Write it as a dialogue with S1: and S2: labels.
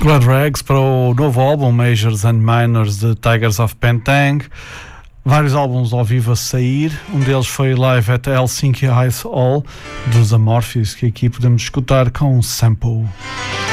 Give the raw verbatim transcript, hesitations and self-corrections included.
S1: Glad Rags para o novo álbum Majors and Minors de Tigers of Pantang. Vários álbuns ao vivo a sair, um deles foi Live at Helsinki Ice Hall dos Amorphis, que aqui podemos escutar com Sample.